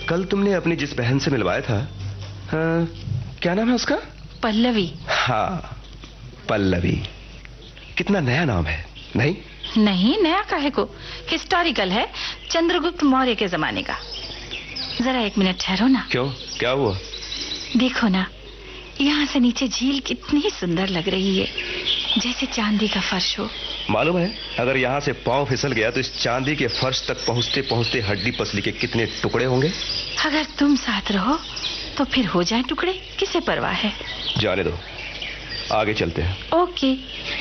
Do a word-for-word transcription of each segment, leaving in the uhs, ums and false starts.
कल तुमने अपनी जिस बहन से मिलवाया था, हाँ, क्या नाम है उसका? पल्लवी। हाँ, पल्लवी। कितना नया नाम है, नहीं? नहीं, नया काहे को, हिस्टोरिकल है, चंद्रगुप्त मौर्य के जमाने का। जरा एक मिनट ठहरो ना। क्यों, क्या हुआ? देखो ना, यहाँ से नीचे झील कितनी सुंदर लग रही है, जैसे चांदी का फर्श हो। मालूम है, अगर यहाँ से पांव फिसल गया तो इस चांदी के फर्श तक पहुँचते पहुँचते हड्डी पसली के कितने टुकड़े होंगे। अगर तुम साथ रहो तो फिर हो जाए टुकड़े, किसे परवाह है। जाने दो, आगे चलते हैं। ओके।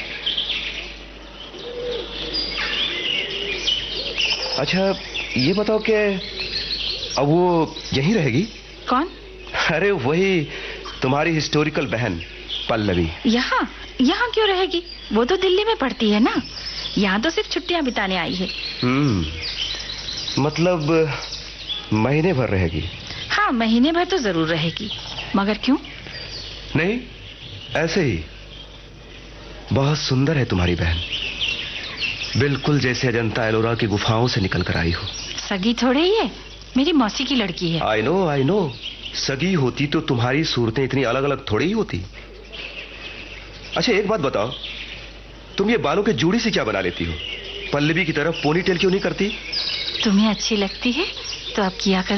अच्छा, ये बताओ कि अब वो यहीं रहेगी? कौन? अरे वही, तुम्हारी हिस्टोरिकल बहन पल्लवी। यहाँ यहाँ क्यों रहेगी? वो तो दिल्ली में पढ़ती है ना, यहाँ तो सिर्फ छुट्टियां बिताने आई है। हम्म, मतलब महीने भर रहेगी? हाँ, महीने भर तो जरूर रहेगी। मगर क्यों? नहीं, ऐसे ही। बहुत सुंदर है तुम्हारी बहन, बिल्कुल जैसे अजंता एलोरा की गुफाओं से निकल कर आई हो। सगी थोड़े ही है, मेरी मौसी की लड़की है। आई नो आई नो, सगी होती तो तुम्हारी सूरतें इतनी अलग अलग थोड़ी ही होती। अच्छा, एक बात बताओ, तुम ये बालों के जूड़ी से क्या बना लेती हो? पल्लवी की तरफ पोनीटेल क्यों नहीं करती? तुम्हें अच्छी लगती है तो अब किया कर।